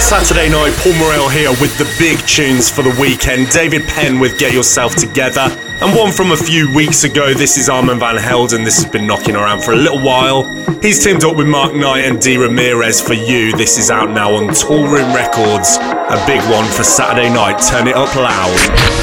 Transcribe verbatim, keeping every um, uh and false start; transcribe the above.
Saturday night, Paul Morrell here with the big tunes for the weekend. David Penn with Get Yourself Together. And one from a few weeks ago, this is Armand Van Helden. This has been knocking around for a little while. He's teamed up with Mark Knight and Dee Ramirez for You. This is out now on Toolroom Records. A big one for Saturday night. Turn it up loud.